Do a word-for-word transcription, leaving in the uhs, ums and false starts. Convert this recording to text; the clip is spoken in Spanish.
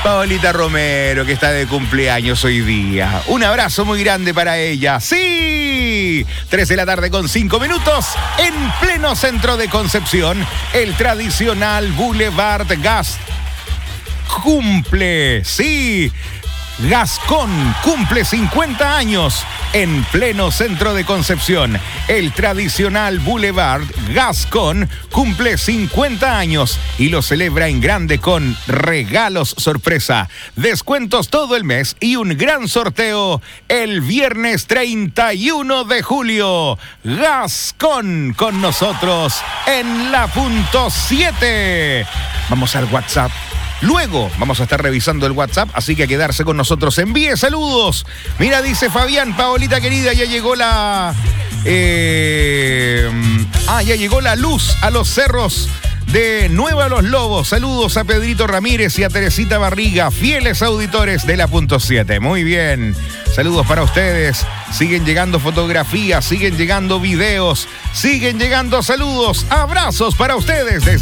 Paolita Romero, que está de cumpleaños hoy día. Un abrazo muy grande para ella. ¡Sí! tres de la tarde con cinco minutos, en pleno centro de Concepción, el tradicional Boulevard Gas cumple, sí, Gascón cumple cincuenta años en pleno centro de Concepción. El tradicional Boulevard Gascón cumple cincuenta años y lo celebra en grande con regalos sorpresa, descuentos todo el mes y un gran sorteo el viernes treinta y uno de julio. Gascón con nosotros en la punto siete. Vamos al WhatsApp. Luego vamos a estar revisando el WhatsApp, así que a quedarse con nosotros. Envíe saludos. Mira, dice Fabián, Paolita querida, ya llegó la... Eh, ah, ya llegó la luz a los cerros de Nueva Los Lobos. Saludos a Pedrito Ramírez y a Teresita Barriga, fieles auditores de la punto siete. Muy bien. Saludos para ustedes. Siguen llegando fotografías, siguen llegando videos, siguen llegando saludos, abrazos para ustedes desde